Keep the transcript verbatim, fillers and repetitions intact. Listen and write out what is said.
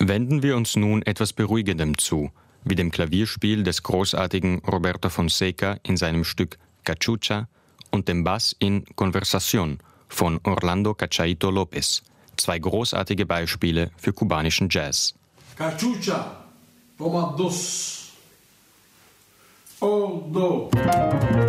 Wenden wir uns nun etwas Beruhigendem zu, wie dem Klavierspiel des großartigen Roberto Fonseca in seinem Stück Cachucha und dem Bass in Conversación von Orlando Cachaito López, zwei großartige Beispiele für kubanischen Jazz. Cachucha, toma dos. Oh, do.